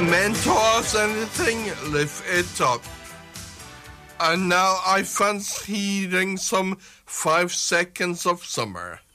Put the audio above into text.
meant to us anything, lift it up. And now I fancy hearing some 5 seconds of summer.